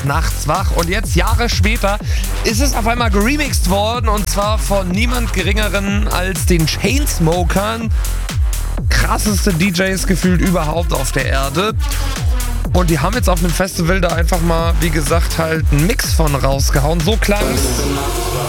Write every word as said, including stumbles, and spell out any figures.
nachts wach. Und jetzt, Jahre später, ist es auf einmal geremixed worden. Und zwar von niemand Geringeren als den Chainsmokern. Krasseste D Js gefühlt überhaupt auf der Erde. Und die haben jetzt auf einem Festival da einfach mal, wie gesagt, halt einen Mix von rausgehauen. So klang's.